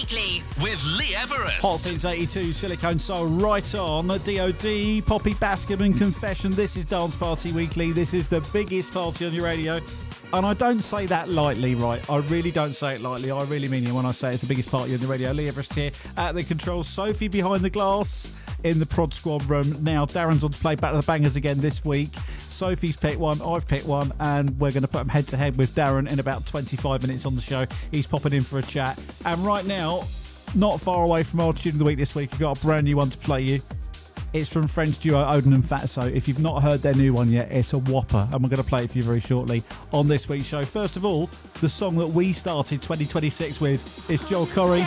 Weekly with Lee Everest. Hot Things 82, Silicone Soul, right on. DOD, Poppy Bascom and Confession. This is Dance Party Weekly. This is the biggest party on your radio. And I don't say that lightly, right? I really don't say it lightly. I really mean it when I say it's the biggest party on the radio. Lee Everest here at the controls. Sophie behind the glass in the Prod Squad room. Now, Darren's on to play Back to the Bangers again this week. Sophie's picked one, I've picked one, and we're going to put them head to head with Darren in about 25 minutes on the show. He's popping in for a chat. And right now, not far away from our tune of the week this week, we've got a brand new one to play you. It's from French duo Odin and Fatso. If you've not heard their new one yet, it's a whopper, and we're going to play it for you very shortly on this week's show. First of all, the song that we started 2026 with is Joel Corry.